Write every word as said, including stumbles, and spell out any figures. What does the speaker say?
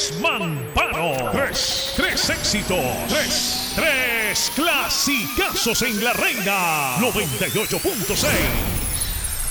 Tres Mamparo. Tres, tres éxitos. Tres, tres clasicazos en la Reina. noventa y ocho punto seis.